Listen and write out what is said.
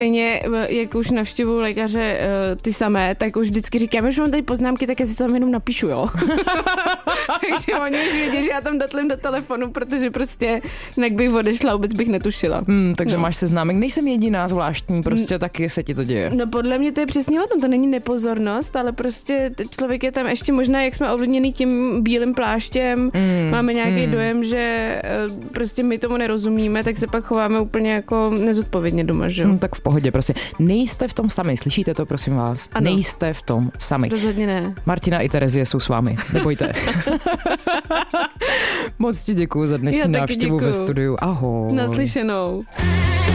Jak už navštěvuju lékaře ty samé, tak už vždycky říkám, že mám tady poznámky, tak já si to tam jenom napíšu, jo. Takže oni už vědí, že já tam datlím do telefonu, protože prostě jinak bych odešla, vůbec bych netušila. Takže máš seznámek, nejsem jediná zvláštní, prostě taky se ti to děje. No podle mě to je přesně o tom, to není nepozornost, ale prostě člověk je tam ještě možná, jak jsme ovlivněný tím bílým pláštěm, máme nějaký dojem, že prostě my tomu nerozumíme, tak se pak chováme úplně jako nezodpovědně doma, že jo. Tak v pohodě, prostě. Nejste v tom sami, slyšíte to, prosím vás? Ano. Nejste v tom sami. Rozhodně ne. Martina i Terezie jsou s vámi, nebojte. Moc ti děkuju za dnešní návštěvu ve studiu. Ahoj. Naslyšenou.